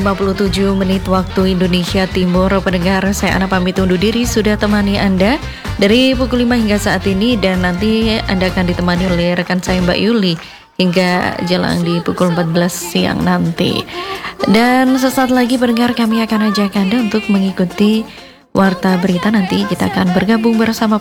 57 menit waktu Indonesia Timur. Pendengar, saya Ana pamit undur diri, sudah temani Anda dari pukul 5 hingga saat ini, dan nanti Anda akan ditemani oleh rekan saya Mbak Yuli hingga jelang di pukul 14 siang nanti. Dan sesaat lagi pendengar, kami akan ajak Anda untuk mengikuti Warta Berita. Nanti kita akan bergabung bersama